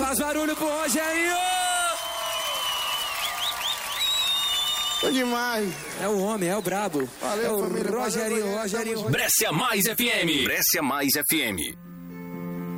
Faz barulho pro Rogerinho! Foi demais. É o homem, é o brabo. Valeu, é o família. Rogerinho, Valeu, Rogerinho. Brescia Mais FM. Brescia Mais FM.